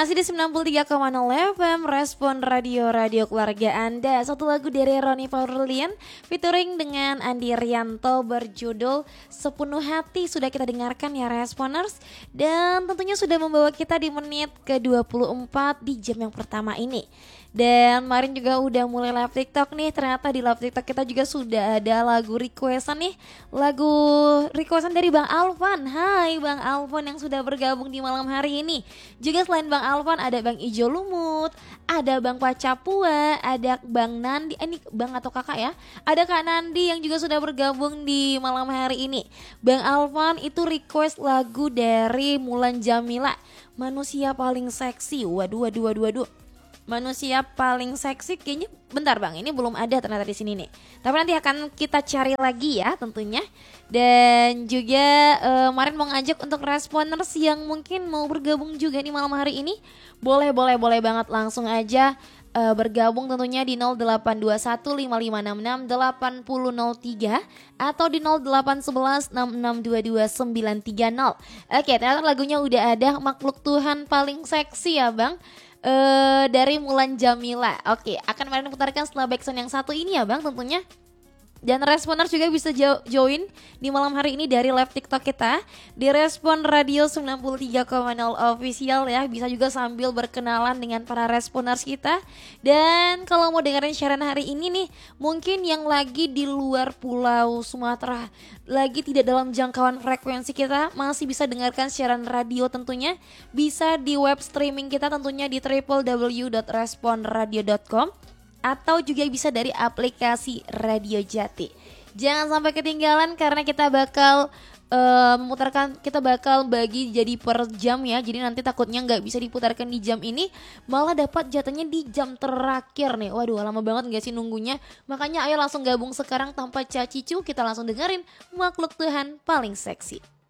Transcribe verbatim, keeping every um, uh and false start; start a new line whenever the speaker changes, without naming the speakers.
Masih di sembilan puluh tiga koma nol F M, Respon Radio, radio keluarga Anda. Satu lagu dari Ronny Paulian featuring dengan Andi Rianto berjudul Sepenuh Hati sudah kita dengarkan ya Responers. Dan tentunya sudah membawa kita di menit ke dua puluh empat di jam yang pertama ini. Dan kemarin juga udah mulai live TikTok nih. Ternyata di live TikTok kita juga sudah ada lagu requestan nih. Lagu requestan dari Bang Alvan. Hai Bang Alvan yang sudah bergabung di malam hari ini. Juga selain Bang Alvan ada Bang Ijo Lumut, ada Bang Pacapua, ada Bang Nandi. Eh, ini Bang atau Kakak ya? Ada Kak Nandi yang juga sudah bergabung di malam hari ini. Bang Alvan itu request lagu dari Mulan Jamila, Manusia Paling Seksi. Waduh waduh waduh waduh. Manusia paling seksi kayaknya bentar Bang, ini belum ada ternyata di sini nih. Tapi nanti akan kita cari lagi ya tentunya. Dan juga uh, kemarin mau ngajak untuk responers yang mungkin mau bergabung juga di malam hari ini. Boleh boleh boleh banget langsung aja uh, bergabung tentunya di nol delapan dua satu lima lima enam enam delapan nol nol tiga atau di nol delapan satu satu enam enam dua dua sembilan tiga nol. Oke, ternyata lagunya udah ada, Makhluk Tuhan Paling Seksi ya Bang. Uh, dari Mulan Jamila. Oke, akan kemarin putarkan setelah backsound yang satu ini ya Bang tentunya. Dan responers juga bisa jo- join di malam hari ini dari live TikTok kita di Respon Radio sembilan puluh tiga koma nol Official ya. Bisa juga sambil berkenalan dengan para responers kita. Dan kalau mau dengerin siaran hari ini nih, mungkin yang lagi di luar Pulau Sumatera, lagi tidak dalam jangkauan frekuensi kita, masih bisa dengarkan siaran radio tentunya. Bisa di web streaming kita tentunya di w w w dot respon radio dot com atau juga bisa dari aplikasi Radio Jati. Jangan sampai ketinggalan karena kita bakal uh, memutarkan, kita bakal bagi jadi per jam ya. Jadi nanti takutnya nggak bisa diputarkan di jam ini, malah dapat jatuhnya di jam terakhir nih. Waduh, lama banget nggak sih nunggunya? Makanya ayo langsung gabung sekarang tanpa cacicu, kita langsung dengerin Makhluk Tuhan Paling Seksi.